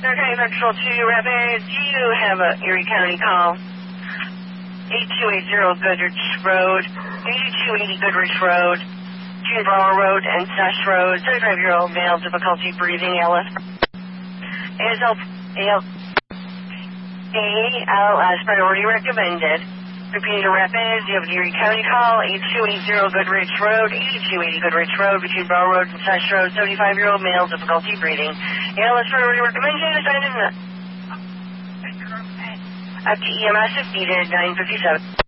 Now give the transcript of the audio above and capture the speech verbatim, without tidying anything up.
Okay, Vexel two Rapids, do you have a Erie County call? eight two eight zero Goodrich Road, eighty-two eighty Goodrich Road, June Brower Road, and Sash Road, thirty-five-year-old male, difficulty breathing, A L S. A S L, A L, A L S priority recommended. Repeating to Rapids, you have an Erie County call, eight two eight zero Goodrich Road, eighty-two eighty Goodrich Road, between Brower Road and Sash Road, seventy-five-year-old male, difficulty breathing. A L S priority recommended, assigned in the... Up to E M S if needed, nine fifty-seven.